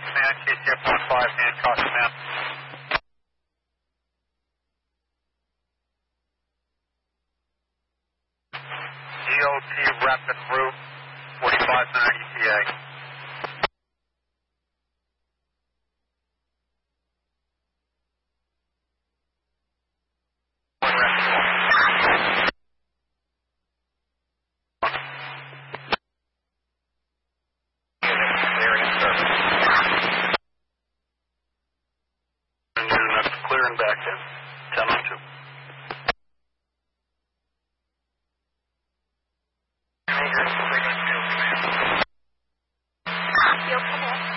command, KCF 15, Hancock command. DOT rep en route, 4590 ETA. Clearing back in, 10-2. Come on.